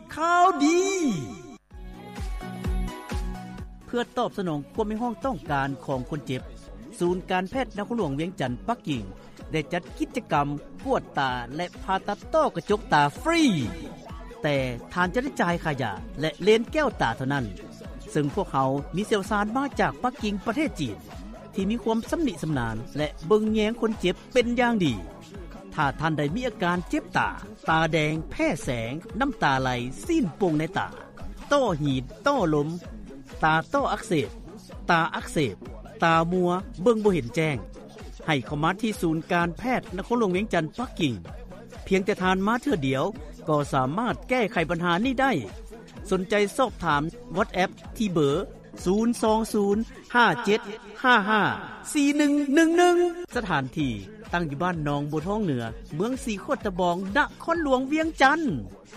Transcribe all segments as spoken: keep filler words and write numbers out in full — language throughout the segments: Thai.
ข่าวดีเพื่อตอบสนองความมีห้องต้องการของคนเจ็บศูนย์การแพทย์นครหลวงเวียงจันทน์ปักกิ่งได้จัดกิจกรรมกวดตาและผ่าตัดต้อกระจกตาฟรีแต่ทานจะได้จ่ายค่ายาและเลนส์แก้วตาเท่านั้นซึ่งพวกเขามีเชี่ยวชาญมาจากปักกิ่งประเทศจีนที่มีความสำนิสำนานและเบิ่งแยงคนเจ็บเป็นอย่างดีถ้าท่านใดมีอาการเจ็บตาตาแดงแพ้แสงน้ำตาไหลซีนโป่งในตาต้อหีดต้อลมตาต้ออักเสบตาอักเสบตามัวเบิ่งบ่เห็นแจ้งให้เข้ามาที่ศูนย์การแพทย์นครหลวงเวียงจันทน์ปักกิ่งเพียงแต่ทานมาเทื่อเดียวก็สามารถแก้ไขปัญหานี้ได้สนใจสอบถาม WhatsApp ที่เบอร์ศูนย์ สอง ศูนย์ ห้า เจ็ด ห้า ห้า สี่ หนึ่ง หนึ่ง หนึ่งสถานที่ตั้งอยู่บ้านหนองบัวทองเหนือเมืองสีโคตรบองนครหลวงเวียงจันทน์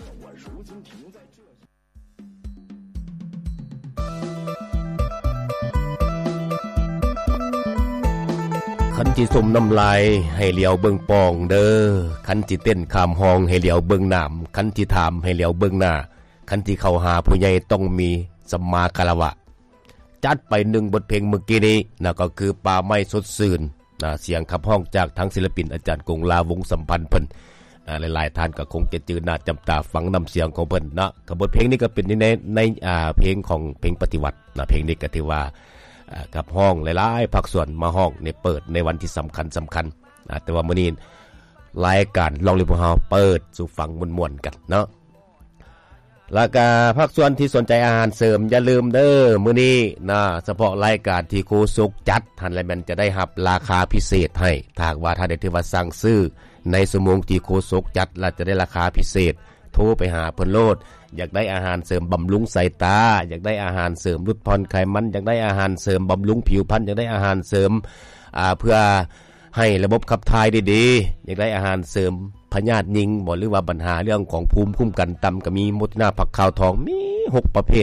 คันจิสมน้ำลายให้เหลียวเบิ่งปองเด้อคันจิเต้นข้ามห้องให้เหลียวเบิ่งน้ำคันจิถามให้เหลียวเบิ่งหน้าคันจิเข้าหาผู้ใหญ่ต้องมีสัมมาคารวะจัดไปหนึ่งบทเพลงเมื่อกี้นี้นั่นก็คือป่าไม้สดชื่นนะเสียงขับห้องจากทั้งศิลปินอาจารย์กงลาวงสัมพันธ์เพิ่นหลายๆท่านก็คงจะจืดหน้าจำตาฟังน้ำเสียงของเพิ่นนะกับบทเพลงนี้ก็เป็นในในอ่าเพลงของเพลงปฏิวัตินะเพลงนี้ก็ถือว่ากับห้องหลายๆภาคส่วนมาห้องในเปิดในวันที่สำคัญสำคัญนะแต่ว่ามื้อนี้รายการลองเรียนพวกเราเปิดสู่ฟังม่วนๆกันเนาะแล้วก็ภาคส่วนที่สนใจอาหารเสริมอย่าลืมเด้อมื้อนี้นะเฉพาะรายการที่โคศกจัดท่านและแม่นจะได้รับราคาพิเศษให้ถ้าหากว่าท่านได้ถือว่าสั่งซื้อในชั่วโมงที่โคศกจัดแล้วจะได้ราคาพิเศษโทรไปหาเพิ่นโลดอยากได้อาหารเสริมบำรุงสายตาอยากได้อาหารเสริมลดผ่อนไขมันอยากได้อาหารเสริมบำรุงผิวพรรณอยากได้อาหารเสริมอ่าเพื่อให้ระบบขับถ่ายดีๆอยากได้อาหารเสริมพยาธิยิงบ่หรือว่าปัญหาเรื่องของภูมิคุ้มกันต่ำก็มีมดหน้าผักขาวทองมีหกประเภท